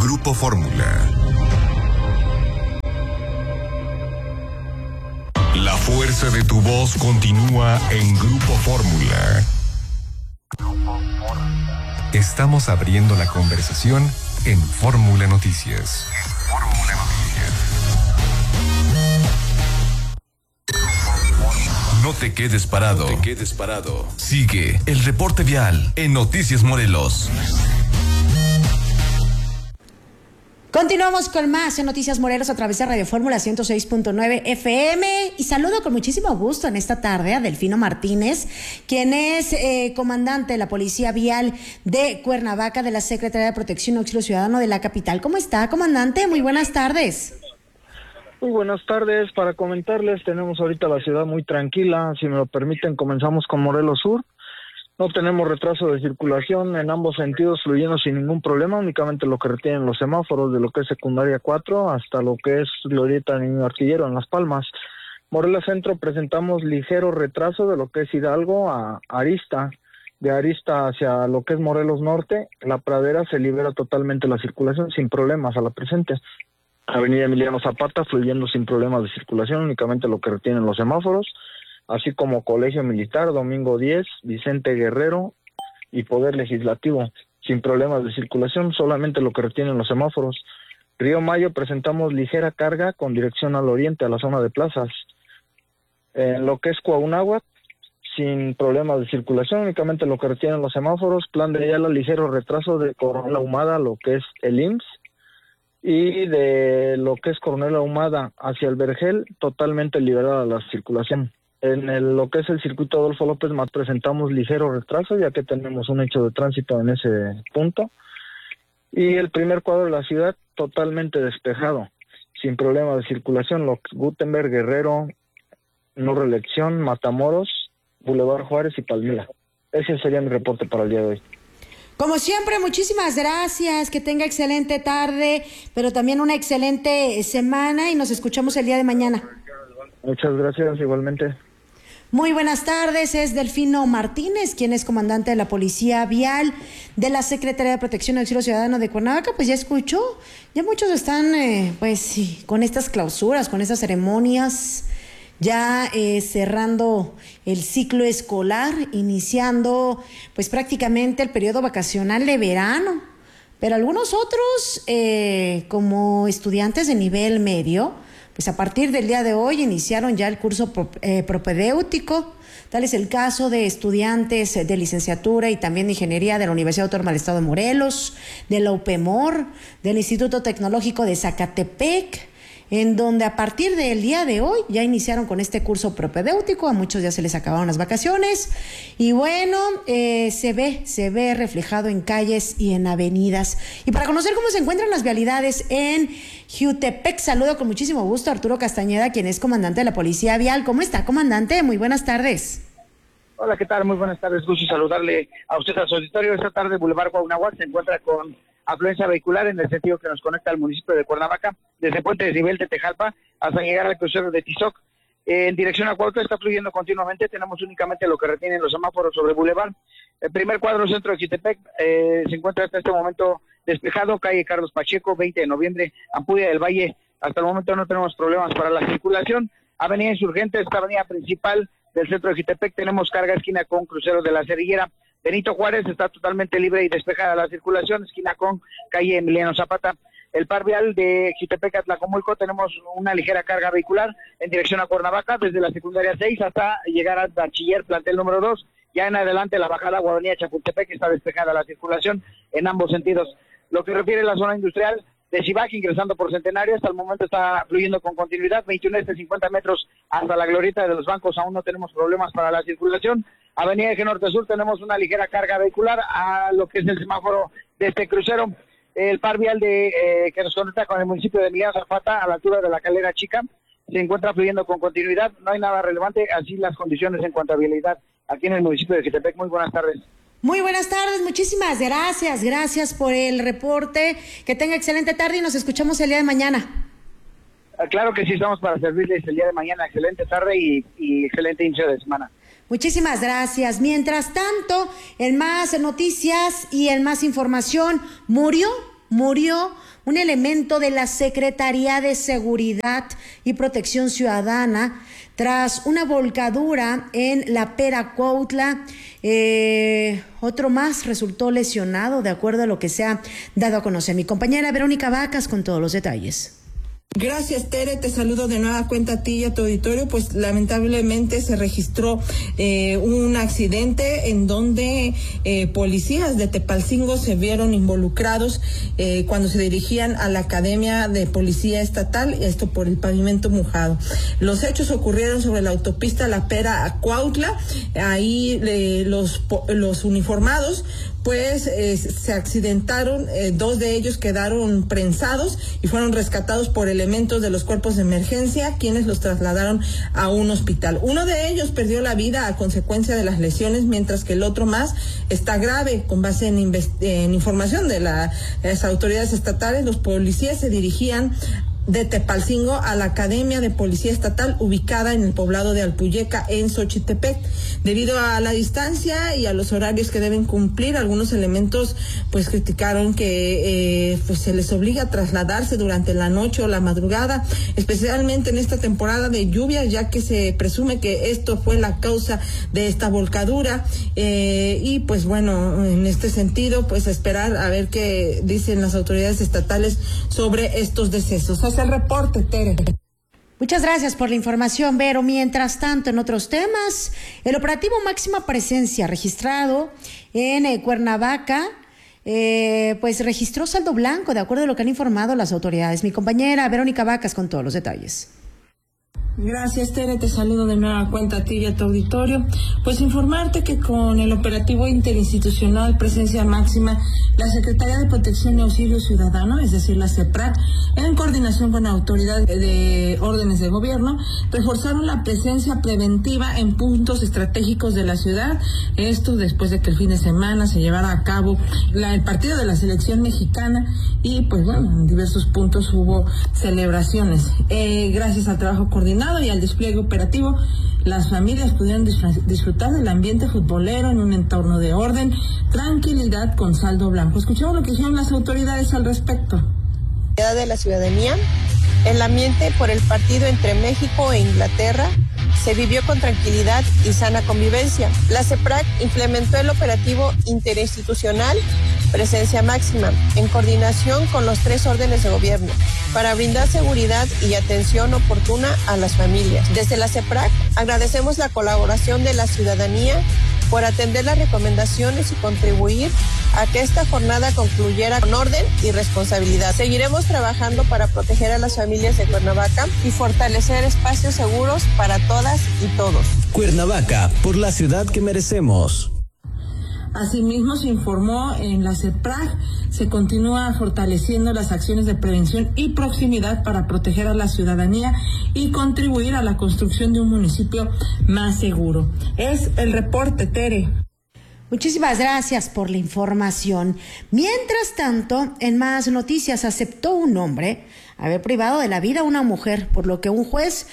Grupo Fórmula. La fuerza de tu voz continúa en Grupo Fórmula. Estamos abriendo la conversación en Fórmula Noticias. No te quedes parado. Sigue el reporte vial en Noticias Morelos. Continuamos con más en Noticias Morelos a través de Radio Fórmula 106.9 FM y saludo con muchísimo gusto en esta tarde a Delfino Martínez, quien es comandante de la Policía Vial de Cuernavaca de la Secretaría de Protección y Auxilio Ciudadano de la capital. ¿Cómo está, comandante? Muy buenas tardes. Muy buenas tardes. Para comentarles, tenemos ahorita la ciudad muy tranquila. Si me lo permiten, comenzamos con Morelos Sur. No tenemos retraso de circulación en ambos sentidos, fluyendo sin ningún problema, únicamente lo que retienen los semáforos de lo que es secundaria 4 hasta lo que es Glorieta Niño Artillero en Las Palmas. Morelos Centro presentamos ligero retraso de lo que es Hidalgo a Arista, de Arista hacia lo que es Morelos Norte. La Pradera se libera totalmente la circulación sin problemas a la presente. Avenida Emiliano Zapata fluyendo sin problemas de circulación, únicamente lo que retienen los semáforos, así como Colegio Militar, Domingo 10, Vicente Guerrero y Poder Legislativo, sin problemas de circulación, solamente lo que retienen los semáforos. Río Mayo presentamos ligera carga con dirección al oriente, a la zona de plazas. En lo que es Cuauhnáhuac, sin problemas de circulación, únicamente lo que retienen los semáforos. Plan de Ayala, ligero retraso de Coronel Ahumada, lo que es el IMSS, y de lo que es Coronel Ahumada hacia el Vergel, totalmente liberada la circulación. En lo que es el circuito Adolfo López Mat presentamos ligero retraso, ya que tenemos un hecho de tránsito en ese punto. Y el primer cuadro de la ciudad totalmente despejado, sin problema de circulación. Gutenberg, Guerrero, no reelección, Matamoros, Boulevard Juárez y Palmira. Ese sería mi reporte para el día de hoy. Como siempre, muchísimas gracias, que tenga excelente tarde, pero también una excelente semana y nos escuchamos el día de mañana. Muchas gracias, igualmente. Muy buenas tardes, es Delfino Martínez, quien es comandante de la Policía Vial de la Secretaría de Protección y Auxilio Ciudadano de Cuernavaca. Pues ya escuchó, ya muchos están pues sí, con estas clausuras, con estas ceremonias, ya cerrando el ciclo escolar, iniciando pues prácticamente el periodo vacacional de verano. Pero algunos otros, como estudiantes de nivel medio, pues a partir del día de hoy iniciaron ya el curso propedéutico. Tal es el caso de estudiantes de licenciatura y también de ingeniería de la Universidad Autónoma del Estado de Morelos, de la UPEMOR, del Instituto Tecnológico de Zacatepec, en donde a partir del día de hoy ya iniciaron con este curso propedéutico. A muchos ya se les acabaron las vacaciones y bueno, se ve reflejado en calles y en avenidas. Y para conocer cómo se encuentran las vialidades en Jiutepec, saludo con muchísimo gusto a Arturo Castañeda, quien es comandante de la Policía Vial. ¿Cómo está, comandante? Muy buenas tardes. Hola, ¿qué tal? Muy buenas tardes, gusto saludarle a usted, a su auditorio. Esta tarde Boulevard Cuauhnáhuac se encuentra con afluencia vehicular en el sentido que nos conecta al municipio de Cuernavaca, desde Puente Desnivel de Tejalpa hasta llegar al crucero de Tizoc. En dirección a Cuautla está fluyendo continuamente, tenemos únicamente lo que retienen los semáforos sobre Boulevard. El primer cuadro centro de Jiutepec se encuentra hasta este momento despejado, calle Carlos Pacheco, 20 de noviembre, Ampudia del Valle. Hasta el momento no tenemos problemas para la circulación. Avenida Insurgente, esta avenida principal del centro de Jiutepec, tenemos carga esquina con crucero de la Cerillera. Benito Juárez está totalmente libre y despejada la circulación, esquina con calle Emiliano Zapata. El par vial de Jiutepec a Tlacomulco tenemos una ligera carga vehicular en dirección a Cuernavaca, desde la secundaria 6 hasta llegar al bachiller plantel número 2. Ya en adelante la bajada Guadanía Chapultepec está despejada la circulación en ambos sentidos. Lo que refiere a la zona industrial de Cibac, ingresando por Centenario, hasta el momento está fluyendo con continuidad, 21 de 50 metros hasta la glorieta de los bancos, aún no tenemos problemas para la circulación. Avenida Eje Norte Sur tenemos una ligera carga vehicular a lo que es el semáforo de este crucero. El par vial que nos conecta con el municipio de Emiliano Zapata a la altura de la Calera Chica se encuentra fluyendo con continuidad, no hay nada relevante, así las condiciones en cuanto a vialidad aquí en el municipio de Jiutepec. Muy buenas tardes. Muy buenas tardes, muchísimas gracias por el reporte, que tenga excelente tarde y nos escuchamos el día de mañana. Claro que sí, estamos para servirles el día de mañana, excelente tarde y excelente inicio de semana. Muchísimas gracias. Mientras tanto, en más noticias y en más información, murió murió un elemento de la Secretaría de Seguridad y Protección Ciudadana tras una volcadura en la Pera Cuautla. Otro más resultó lesionado, de acuerdo a lo que se ha dado a conocer. Mi compañera Verónica Vacas con todos los detalles. Gracias, Tere, te saludo de nueva cuenta a ti y a tu auditorio. Pues lamentablemente se registró un accidente en donde policías de Tepalcingo se vieron involucrados cuando se dirigían a la Academia de Policía Estatal, esto por el pavimento mojado. Los hechos ocurrieron sobre la autopista La Pera a Cuautla. Ahí los uniformados pues se accidentaron, 2 de ellos quedaron prensados y fueron rescatados por elementos de los cuerpos de emergencia, quienes los trasladaron a un hospital. Uno de ellos perdió la vida a consecuencia de las lesiones, mientras que el otro más está grave. Con base en información de las autoridades estatales, los policías se dirigían de Tepalcingo a la Academia de Policía Estatal, ubicada en el poblado de Alpuyeca, en Xochitepec. Debido a la distancia y a los horarios que deben cumplir, algunos elementos pues criticaron que pues se les obliga a trasladarse durante la noche o la madrugada, especialmente en esta temporada de lluvias, ya que se presume que esto fue la causa de esta volcadura. Y pues bueno, en este sentido, pues esperar a ver qué dicen las autoridades estatales sobre estos decesos. El reporte, Tere. Muchas gracias por la información, Vero. Mientras tanto, en otros temas, el operativo Máxima Presencia registrado en Cuernavaca, pues registró saldo blanco, de acuerdo a lo que han informado las autoridades. Mi compañera Verónica Vacas con todos los detalles. Gracias, Tere, te saludo de nueva cuenta a ti y a tu auditorio. Pues informarte que con el operativo interinstitucional Presencia Máxima, la Secretaría de Protección y Auxilio Ciudadano, es decir, la CEPRAC, en coordinación con la Autoridad de Órdenes de Gobierno, reforzaron la presencia preventiva en puntos estratégicos de la ciudad. Esto después de que el fin de semana se llevara a cabo el partido de la selección mexicana y pues bueno, en diversos puntos hubo celebraciones. Gracias al trabajo coordinado y al despliegue operativo, las familias pudieron disfrutar del ambiente futbolero en un entorno de orden, tranquilidad con saldo blanco. Escuchamos lo que dijeron las autoridades al respecto. De la ciudadanía, el ambiente por el partido entre México e Inglaterra se vivió con tranquilidad y sana convivencia. La CEPRAC implementó el operativo interinstitucional Presencia Máxima en coordinación con los 3 órdenes de gobierno para brindar seguridad y atención oportuna a las familias. Desde la CEPRAC agradecemos la colaboración de la ciudadanía por atender las recomendaciones y contribuir a que esta jornada concluyera con orden y responsabilidad. Seguiremos trabajando para proteger a las familias de Cuernavaca y fortalecer espacios seguros para todas y todos. Cuernavaca, por la ciudad que merecemos. Asimismo, se informó en la CEPRAC, se continúa fortaleciendo las acciones de prevención y proximidad para proteger a la ciudadanía y contribuir a la construcción de un municipio más seguro. Es el reporte, Tere. Muchísimas gracias por la información. Mientras tanto, en más noticias, aceptó un hombre haber privado de la vida a una mujer, por lo que un juez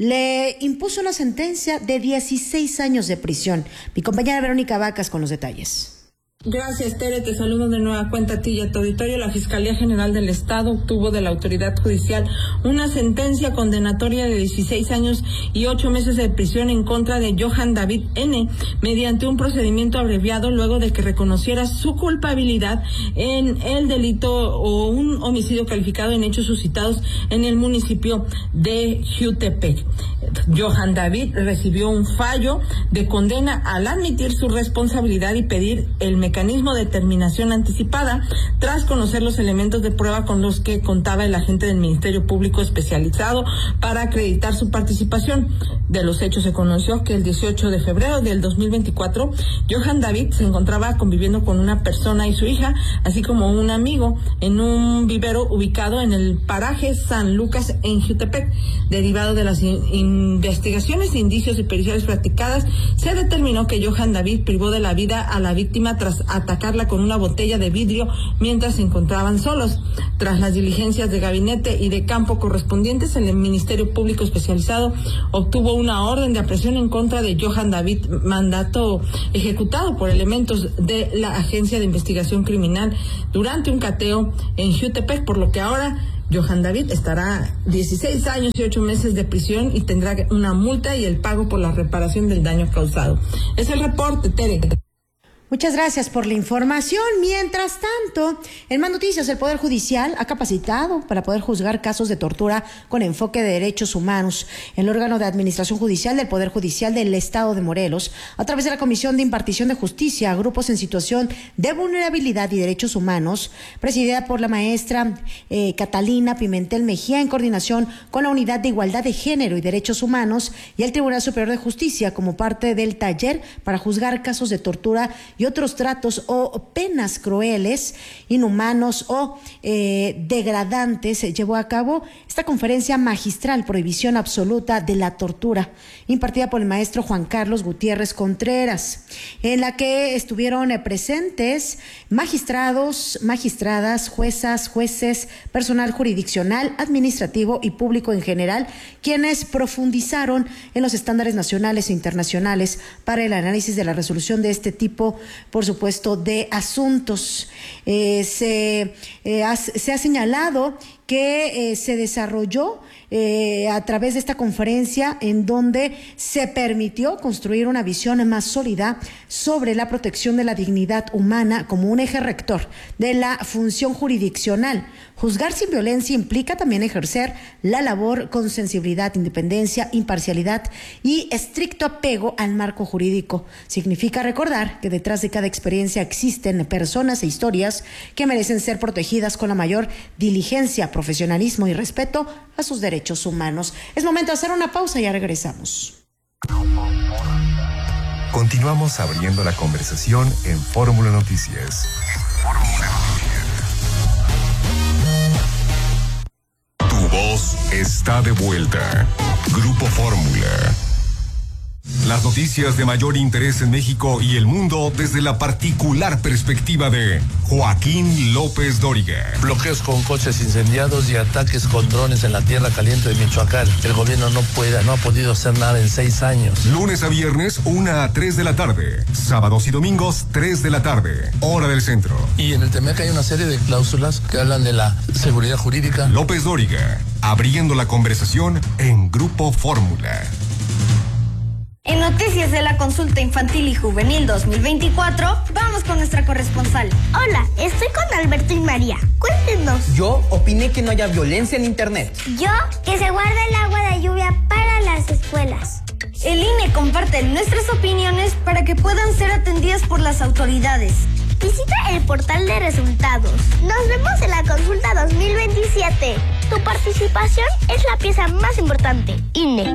le impuso una sentencia de 16 años de prisión. Mi compañera Verónica Vacas con los detalles. Gracias, Tere, te saludo de nueva cuenta a ti y a tu auditorio. La Fiscalía General del Estado obtuvo de la autoridad judicial una sentencia condenatoria de 16 años y 8 meses de prisión en contra de Johan David N. mediante un procedimiento abreviado luego de que reconociera su culpabilidad en el delito o un homicidio calificado en hechos suscitados en el municipio de Jutepec. Johan David recibió un fallo de condena al admitir su responsabilidad y pedir el mecanismo de terminación anticipada tras conocer los elementos de prueba con los que contaba el agente del Ministerio Público especializado para acreditar su participación. De los hechos se conoció que el 18 de febrero del 2024, Johan David se encontraba conviviendo con una persona y su hija, así como un amigo, en un vivero ubicado en el paraje San Lucas en Jutepec. Derivado de las investigaciones, indicios y periciales practicadas, se determinó que Johan David privó de la vida a la víctima tras tras atacarla con una botella de vidrio mientras se encontraban solos. Tras las diligencias de gabinete y de campo correspondientes, el Ministerio Público Especializado obtuvo una orden de aprehensión en contra de Johan David, mandato ejecutado por elementos de la Agencia de Investigación Criminal durante un cateo en Jutepec, por lo que ahora Johan David estará 16 años y 8 meses de prisión y tendrá una multa y el pago por la reparación del daño causado. Es el reporte, Tere. Muchas gracias por la información. Mientras tanto, en Más Noticias, el Poder Judicial ha capacitado para poder juzgar casos de tortura con enfoque de derechos humanos. El órgano de administración judicial del Poder Judicial del Estado de Morelos, a través de la Comisión de Impartición de Justicia a Grupos en Situación de Vulnerabilidad y Derechos Humanos, presidida por la maestra Catalina Pimentel Mejía, en coordinación con la Unidad de Igualdad de Género y Derechos Humanos y el Tribunal Superior de Justicia, como parte del taller para juzgar casos de tortura y otros tratos o penas crueles, inhumanos o degradantes, se llevó a cabo esta conferencia magistral Prohibición Absoluta de la Tortura, impartida por el maestro Juan Carlos Gutiérrez Contreras, en la que estuvieron presentes magistrados, magistradas, juezas, jueces, personal jurisdiccional, administrativo y público en general, quienes profundizaron en los estándares nacionales e internacionales para el análisis de la resolución de este tipo, por supuesto, de asuntos. Se ha señalado que se desarrolló a través de esta conferencia, en donde se permitió construir una visión más sólida sobre la protección de la dignidad humana como un eje rector de la función jurisdiccional. Juzgar sin violencia implica también ejercer la labor con sensibilidad, independencia, imparcialidad y estricto apego al marco jurídico. Significa recordar que detrás de cada experiencia existen personas e historias que merecen ser protegidas con la mayor diligencia, profesionalismo y respeto a sus derechos humanos. Es momento de hacer una pausa y ya regresamos. Continuamos abriendo la conversación en Fórmula Noticias. Tu voz está de vuelta. Grupo Fórmula. Las noticias de mayor interés en México y el mundo desde la particular perspectiva de Joaquín López Dóriga. Bloqueos con coches incendiados y ataques con drones en la tierra caliente de Michoacán. El gobierno no ha podido hacer nada en 6 años. Lunes a viernes, 1 a 3 de la tarde. Sábados y domingos, 3 de la tarde. Hora del centro. Y en el TEMEC hay una serie de cláusulas que hablan de la seguridad jurídica. López Dóriga, abriendo la conversación en Grupo Fórmula. En Noticias de la Consulta Infantil y Juvenil 2024, vamos con nuestra corresponsal. Hola, estoy con Alberto y María. Cuéntenos. Yo opiné que no haya violencia en internet. Yo, que se guarde el agua de lluvia para las escuelas. El INE comparte nuestras opiniones para que puedan ser atendidas por las autoridades. Visita el portal de resultados. Nos vemos en la consulta 2027. Tu participación es la pieza más importante. INE.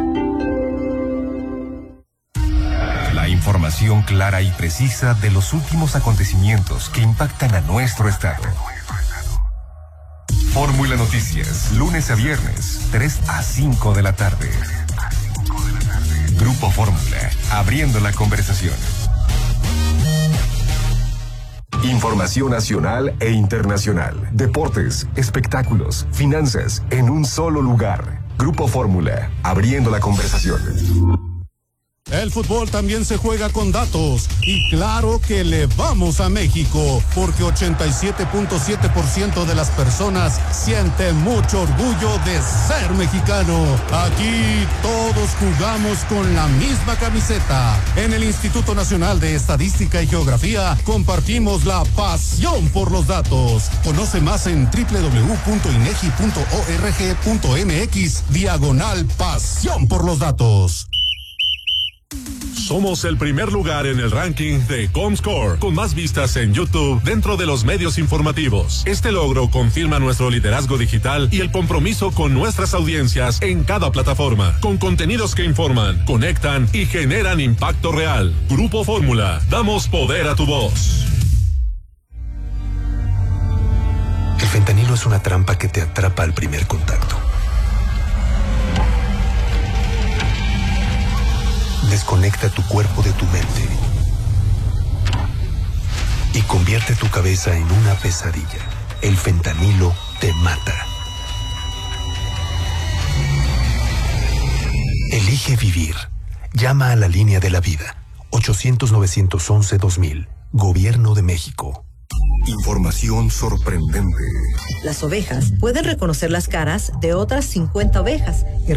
La información clara y precisa de los últimos acontecimientos que impactan a nuestro estado. Fórmula Noticias, lunes a viernes, 3 a 5 de la tarde. Grupo Fórmula, abriendo la conversación. Información nacional e internacional, deportes, espectáculos, finanzas, en un solo lugar. Grupo Fórmula, abriendo la conversación. El fútbol también se juega con datos y claro que le vamos a México porque 87.7% de las personas sienten mucho orgullo de ser mexicano. Aquí todos jugamos con la misma camiseta. En el Instituto Nacional de Estadística y Geografía compartimos la pasión por los datos. Conoce más en www.inegi.org.mx/pasión por los datos. Somos el primer lugar en el ranking de Comscore, con más vistas en YouTube dentro de los medios informativos. Este logro confirma nuestro liderazgo digital y el compromiso con nuestras audiencias en cada plataforma, con contenidos que informan, conectan y generan impacto real. Grupo Fórmula, damos poder a tu voz. El fentanilo es una trampa que te atrapa al primer contacto. Desconecta tu cuerpo de tu mente y convierte tu cabeza en una pesadilla. El fentanilo te mata. Elige vivir. Llama a la línea de la vida. 800-911-2000. Gobierno de México. Información sorprendente. Las ovejas pueden reconocer las caras de otras 50 ovejas y